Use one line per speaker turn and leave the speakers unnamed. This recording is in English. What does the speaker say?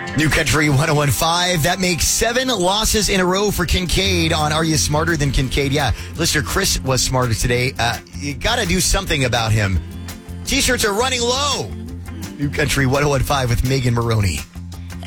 New Country 1015. That makes 7 losses in a row for Kincaid on Are You Smarter Than Kincaid? Yeah, listener Chris was smarter today. You got to do something about him. T-shirts are running low. New Country 1015 with Megan Maroney.